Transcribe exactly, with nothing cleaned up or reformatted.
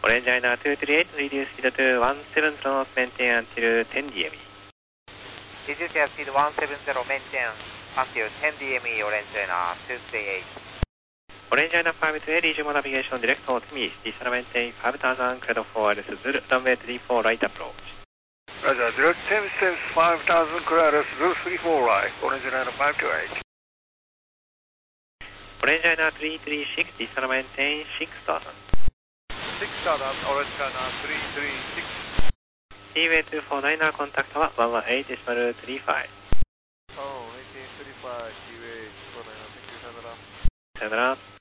Orange Liner two three eight, reduce speed to one seven zero, maintain until ten D M E. Reduce your speed one seven zero, maintain until ten D M E, Orange Liner two three eight. Orange Liner five two eight, resume navigation direct to Timi, descend maintain five thousand, cleared for Zulu, runway three four right approach. Roger, direct ten steps, five thousand, cleared Zulu three four right, Orange Liner five two eight. Orange Liner three three six, descend maintain six thousand. six thousand, Orange Liner three three six. Seaway two four nine, contactはone one eight point three five. Oh, eighteen thirty-five, Seaway two four nine, thank you,さよなら。 さよなら。